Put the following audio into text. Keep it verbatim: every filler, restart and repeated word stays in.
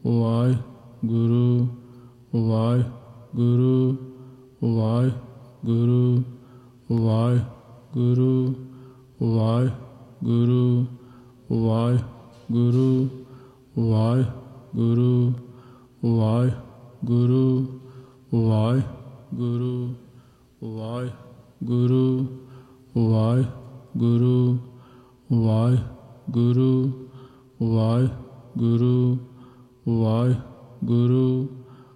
Waheguru Waheguru Waheguru Waheguru Waheguru Waheguru Waheguru Waheguru Waheguru Waheguru Waheguru Waheguru Waheguru Waheguru